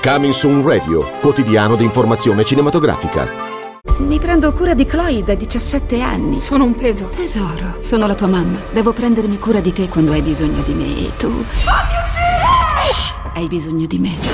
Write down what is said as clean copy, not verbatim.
Coming Soon Radio, quotidiano di informazione cinematografica. Mi prendo cura di Chloe da 17 anni. Sono un peso. Tesoro, sono la tua mamma. Devo prendermi cura di te quando hai bisogno di me. E tu... hai bisogno di me.